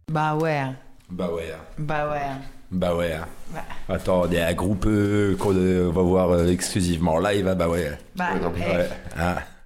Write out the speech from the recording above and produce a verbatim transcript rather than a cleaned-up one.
Bah ouais. Bah ouais. Bah ouais. Bah ouais. Bah, Attends, il y a un groupe euh, qu'on euh, va voir euh, exclusivement live, hein, bah ouais. bah, Ouais, eh, ouais. Ah.